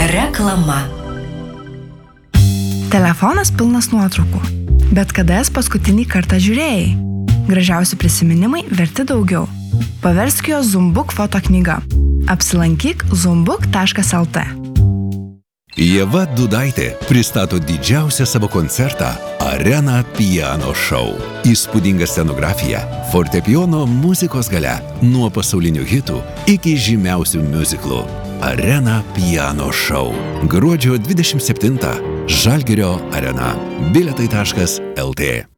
Reklama. Telefonas pilnas nuotraukų. Bet kada jas paskutinį kartą žiūrėjai? Gražiausi prisiminimai verti daugiau. Paversk juos Zumbook foto knyga. Apsilankyk zumbook.lt. Ieva Dudaitė pristato didžiausią savo koncertą Arena Piano Show. Įspūdinga scenografija, fortepijono muzikos galia, nuo pasaulinių hitų iki žymiausių miuziklų. Arena Piano Show. Gruodžio 27. Žalgirio arena. Bilietai.lt